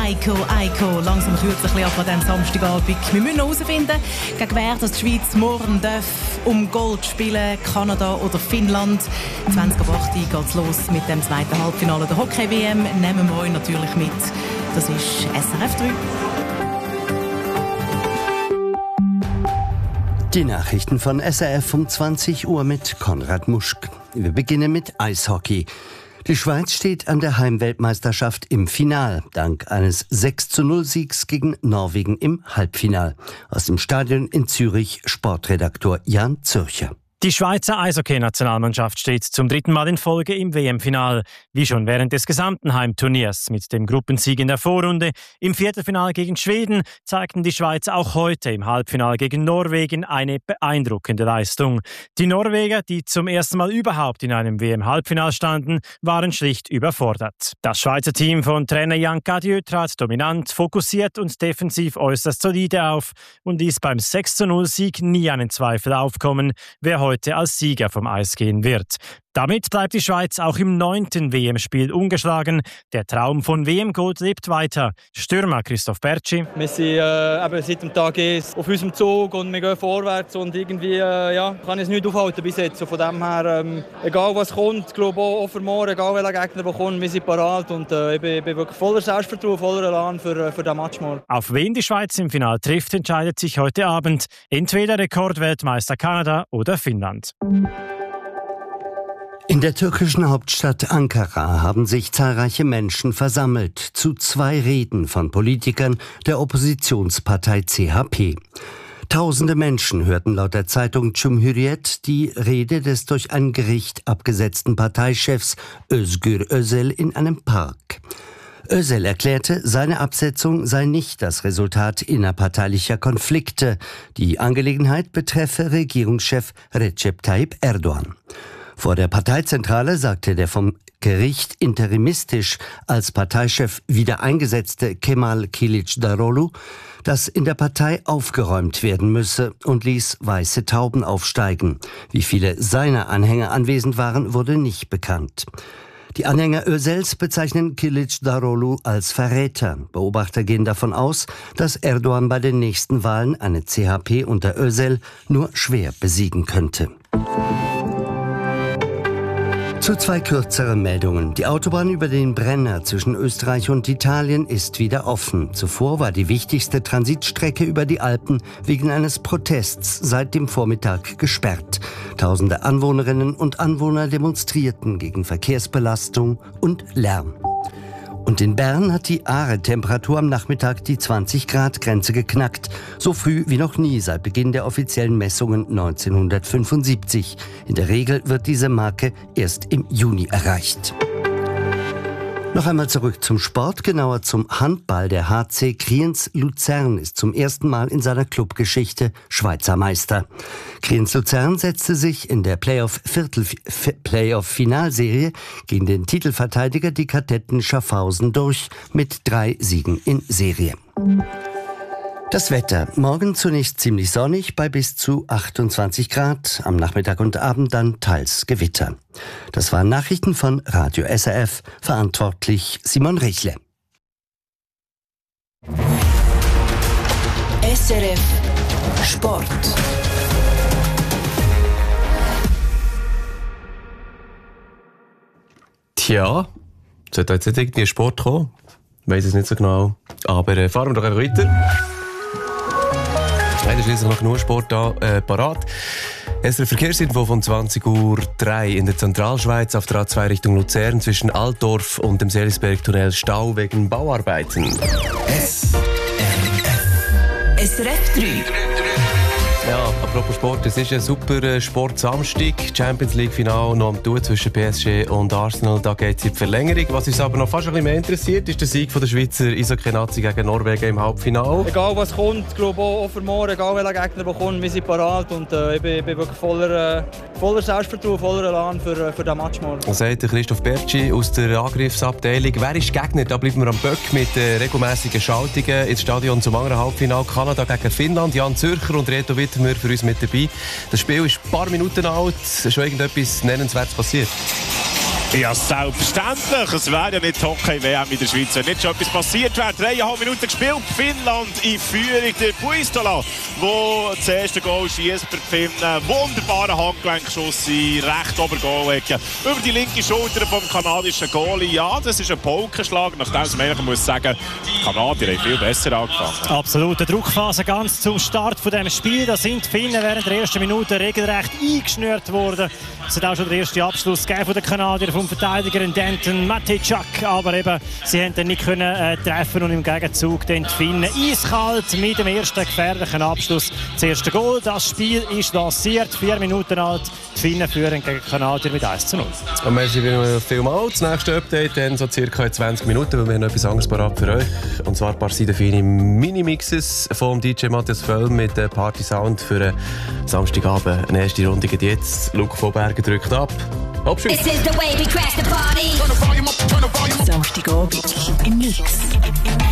Eiko. Langsam kürzt ein bisschen ab an diesem Samstagabend. Wir müssen noch herausfinden, gegen wer das die Schweiz morgen darf um Gold spielen, Kanada oder Finnland. 20 ab 8 geht es los mit dem zweiten Halbfinale der Hockey-WM. Nehmen wir euch natürlich mit. Das ist SRF 3. Die Nachrichten von SRF um 20 Uhr mit Konrad Muschk. Wir beginnen mit Eishockey. Die Schweiz steht an der Heimweltmeisterschaft im Final, dank eines 6:0-Siegs gegen Norwegen im Halbfinal. Aus dem Stadion in Zürich Sportredaktor Jan Zürcher. Die Schweizer Eishockey-Nationalmannschaft steht zum 3. Mal in Folge im WM-Final, wie schon während des gesamten Heimturniers. Mit dem Gruppensieg in der Vorrunde im Viertelfinale gegen Schweden zeigten die Schweizer auch heute im Halbfinale gegen Norwegen eine beeindruckende Leistung. Die Norweger, die zum ersten Mal überhaupt in einem WM-Halbfinale standen, waren schlicht überfordert. Das Schweizer Team von Trainer Jan Cadieux trat dominant, fokussiert und defensiv äußerst solide auf und ließ beim 6:0-Sieg nie einen Zweifel aufkommen, wer heute als Sieger vom Eis gehen wird. Damit bleibt die Schweiz auch im 9. WM-Spiel ungeschlagen. Der Traum von WM-Gold lebt weiter. Stürmer Christoph Bertschi. Wir sind seit dem Tag 1 auf unserem Zug und wir gehen vorwärts und irgendwie kann es nicht aufhalten bis jetzt. Von dem her, egal was kommt, ich glaube auch für morgen, egal welcher Gegner der kommt, wir sind parat und ich bin wirklich voller Selbstvertrauen, voller Elan für den Match morgen. Auf wen die Schweiz im Finale trifft, entscheidet sich heute Abend. Entweder Rekordweltmeister Kanada oder Finnland. In der türkischen Hauptstadt Ankara haben sich zahlreiche Menschen versammelt zu 2 Reden von Politikern der Oppositionspartei CHP. Tausende Menschen hörten laut der Zeitung Cumhuriyet die Rede des durch ein Gericht abgesetzten Parteichefs Özgür Özel in einem Park. Özel erklärte, seine Absetzung sei nicht das Resultat innerparteilicher Konflikte. Die Angelegenheit betreffe Regierungschef Recep Tayyip Erdogan. Vor der Parteizentrale sagte der vom Gericht interimistisch als Parteichef wieder eingesetzte Kemal Kılıçdaroğlu, dass in der Partei aufgeräumt werden müsse und ließ weiße Tauben aufsteigen. Wie viele seiner Anhänger anwesend waren, wurde nicht bekannt. Die Anhänger Özels bezeichnen Kılıçdaroğlu als Verräter. Beobachter gehen davon aus, dass Erdogan bei den nächsten Wahlen eine CHP unter Özel nur schwer besiegen könnte. Zu 2 kürzeren Meldungen. Die Autobahn über den Brenner zwischen Österreich und Italien ist wieder offen. Zuvor war die wichtigste Transitstrecke über die Alpen wegen eines Protests seit dem Vormittag gesperrt. Tausende Anwohnerinnen und Anwohner demonstrierten gegen Verkehrsbelastung und Lärm. Und in Bern hat die Aare-Temperatur am Nachmittag die 20-Grad-Grenze geknackt. So früh wie noch nie seit Beginn der offiziellen Messungen 1975. In der Regel wird diese Marke erst im Juni erreicht. Noch einmal zurück zum Sport, genauer zum Handball. Der HC Kriens Luzern ist zum ersten Mal in seiner Clubgeschichte Schweizer Meister. Kriens Luzern setzte sich in der Playoff-Finalserie gegen den Titelverteidiger, die Kadetten Schaffhausen, durch mit 3 Siegen in Serie. Das Wetter. Morgen zunächst ziemlich sonnig bei bis zu 28 Grad. Am Nachmittag und Abend dann teils Gewitter. Das waren Nachrichten von Radio SRF. Verantwortlich Simon Richle. SRF Sport. Tja, sollte jetzt nicht irgendwie Sport kommen? Ich weiss es nicht so genau. Aber fahren wir doch einfach weiter. Leider schließlich noch genug Sport parat. Es ist eine Verkehrsinfo von 20:03 Uhr in der Zentralschweiz auf der A2 Richtung Luzern zwischen Altdorf und dem Seelisberg-Tunnel Stau wegen Bauarbeiten. SRF 3. Ja, apropos Sport, es ist ein super Sport-Samstag. Champions League-Final noch am Tun zwischen PSG und Arsenal. Da geht es in die Verlängerung. Was uns aber noch fast ein bisschen mehr interessiert, ist der Sieg von der Schweizer Eishockey-Nazi gegen Norwegen im Halbfinale. Egal was kommt, ich glaube auch für morgen, egal welcher Gegner der kommt, wir sind parat und ich bin wirklich voller Selbstvertrauen, voller Elan für den Match morgen. Das sagt Christoph Bertschi aus der Angriffsabteilung. Wer ist Gegner? Da bleiben wir am Böck mit regelmäßigen Schaltungen ins Stadion zum anderen Halbfinale. Kanada gegen Finnland. Jan Zürcher und Reto Wittmer für uns mit dabei. Das Spiel ist ein paar Minuten alt. Ist schon irgendetwas Nennenswertes passiert? Ja, selbstverständlich. Es wäre ja nicht Hockey-WM in der Schweiz, wenn nicht schon etwas passiert wäre. 3,5 Minuten gespielt, Finnland in Führung. Der Puistola, der das erste Goal schiesst per Finnen. Wunderbarer Handgelenkschuss in recht Obergoalecke. Über die linke Schulter vom kanadischen Goalie. Ja, das ist ein Polkenschlag, nachdem man muss sagen, die Kanadier haben viel besser angefangen. Absolute Druckphase ganz zum Start von diesem Spiel. Da sind die Finnen während der ersten Minute regelrecht eingeschnürt worden. Es hat auch schon den ersten Abschluss gegeben von den Kanadiern, vom Verteidiger Denton Matejczak. Aber eben, sie haben dann nicht können treffen und im Gegenzug den Finnen eiskalt mit dem ersten gefährlichen Abschluss. Das erste Goal. Das Spiel ist lanciert, 4 Minuten alt. Die Finnen führen gegen die Kanadier mit 1:0. Und merci vielmals. Das nächste Update dann so circa in 20 Minuten, weil wir haben noch etwas anderes parat für euch. Und zwar ein paar Seiden Minimixes vom DJ Matthias Völl mit Party-Sound für Samstagabend. Eine erste Runde geht jetzt. Luke von Bergen drückt ab. Abschluss. Samstagabend im Mix.